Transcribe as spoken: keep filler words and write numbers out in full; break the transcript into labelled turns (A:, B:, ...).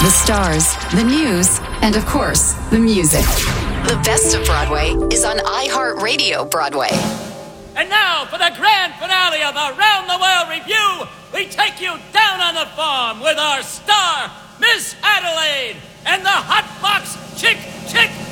A: The stars, the news, and of course, the music. The best of Broadway is on iHeartRadio Broadway.
B: And now for the grand finale of the Round the World Review, we take you down on the farm with our star, Miss Adelaide, and the Hot Box